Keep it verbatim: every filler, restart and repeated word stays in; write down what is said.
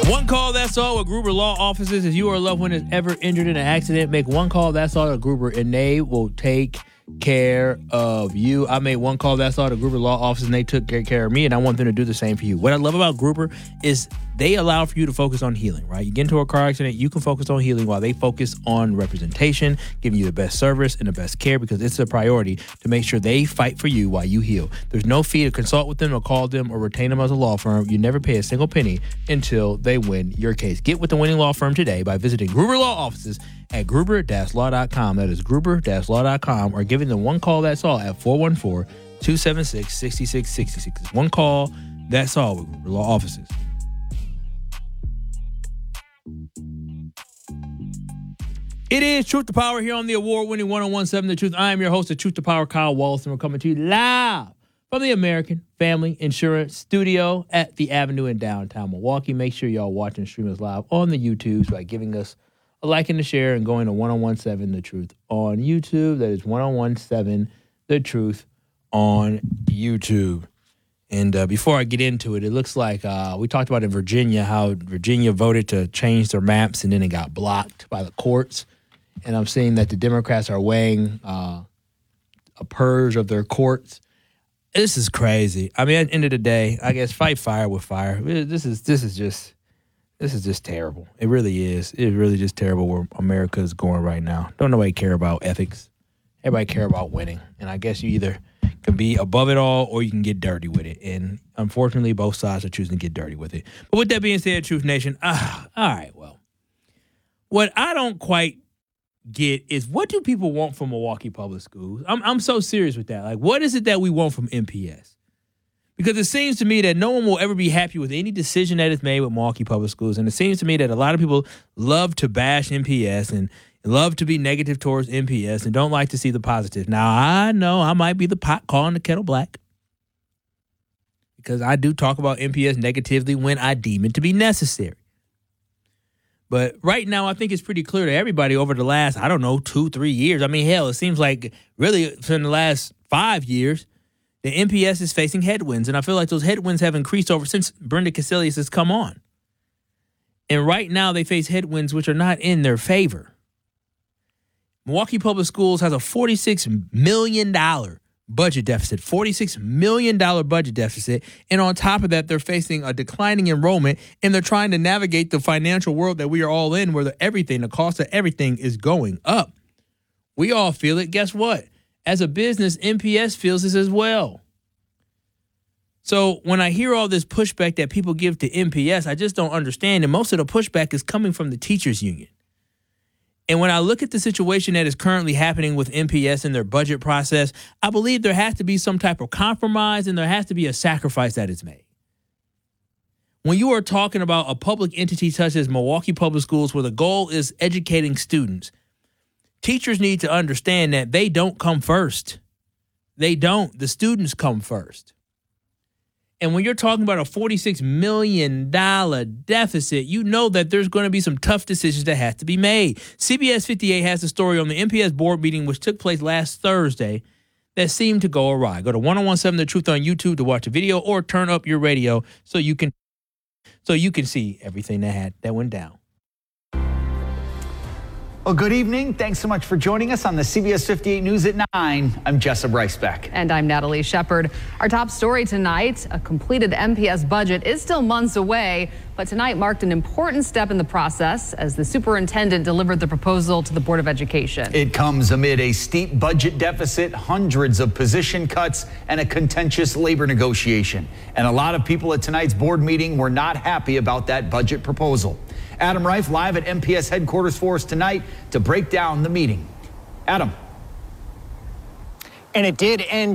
One call, that's all, with Gruber Law Offices. If you or a loved one is ever injured in an accident, make one call, that's all, to Gruber, and they will take care of you. I made one call, that's all, to Gruber Law Offices, and they took care of me, and I want them to do the same for you. What I love about Gruber is they allow for you to focus on healing, right? You get into a car accident, you can focus on healing while they focus on representation, giving you the best service and the best care, because it's a priority to make sure they fight for you while you heal. There's no fee to consult with them or call them or retain them as a law firm. You never pay a single penny until they win your case. Get with the winning law firm today by visiting Gruber Law Offices at gruber dash law dot com. That is gruber dash law dot com, or giving them one call, that's all, at four one four, two seven six, six six six six. One call, that's all, with Gruber Law Offices. It is Truth to Power here on the award-winning one oh one point seven The Truth. I am your host of Truth to Power, Kyle Wallace, and we're coming to you live from the American Family Insurance Studio at the Avenue in downtown Milwaukee. Make sure y'all watch and stream us live on the YouTube by giving us a like and a share and going to one oh one point seven The Truth on YouTube. That is one oh one point seven The Truth on YouTube. And uh, before I get into it, it looks like uh, we talked about in Virginia how Virginia voted to change their maps and then it got blocked by the courts. And I'm seeing that the Democrats are weighing uh, a purge of their courts. This is crazy. I mean, at the end of the day, I guess fight fire with fire. This is this is just this is just terrible. It really is. It's really just terrible where America is going right now. Don't nobody care about ethics. Everybody care about winning. And I guess you either can be above it all or you can get dirty with it. And unfortunately, both sides are choosing to get dirty with it. But with that being said, Truth Nation, ah, all right, well, what I don't quite get is, what do people want from Milwaukee Public Schools? I'm I'm so serious with that. Like, what is it that we want from M P S? Because it seems to me that no one will ever be happy with any decision that is made with Milwaukee Public Schools. And it seems to me that a lot of people love to bash M P S and love to be negative towards M P S and don't like to see the positive. Now, I know I might be the pot calling the kettle black, because I do talk about M P S negatively when I deem it to be necessary. But right now, I think it's pretty clear to everybody over the last, I don't know, two, three years. I mean, hell, it seems like really from the last five years, the M P S is facing headwinds. And I feel like those headwinds have increased over since Brenda Cassellius has come on. And right now, they face headwinds which are not in their favor. Milwaukee Public Schools has a forty-six million dollars budget deficit, forty-six million dollars budget deficit. And on top of that, they're facing a declining enrollment, and they're trying to navigate the financial world that we are all in, where the, everything, the cost of everything is going up. We all feel it. Guess what? As a business, M P S feels this as well. So when I hear all this pushback that people give to M P S, I just don't understand. And most of the pushback is coming from the teachers union. And when I look at the situation that is currently happening with M P S and their budget process, I believe there has to be some type of compromise and there has to be a sacrifice that is made. When you are talking about a public entity such as Milwaukee Public Schools, where the goal is educating students, teachers need to understand that they don't come first. They don't. The students come first. And when you're talking about a forty-six million dollars deficit, you know that there's going to be some tough decisions that have to be made. C B S fifty-eight has a story on the M P S board meeting, which took place last Thursday, that seemed to go awry. Go to one oh one point seven The Truth on YouTube to watch the video, or turn up your radio so you can so you can see everything that had that went down. Well, good evening. Thanks so much for joining us on the C B S fifty-eight News at nine. I'm Jessa Brycebeck. And I'm Natalie Shepard. Our top story tonight, a completed M P S budget is still months away, but tonight marked an important step in the process as the superintendent delivered the proposal to the Board of Education. It comes amid a steep budget deficit, hundreds of position cuts, and a contentious labor negotiation. And a lot of people at tonight's board meeting were not happy about that budget proposal. Adam Reif live at M P S headquarters for us tonight to break down the meeting. Adam. And it did end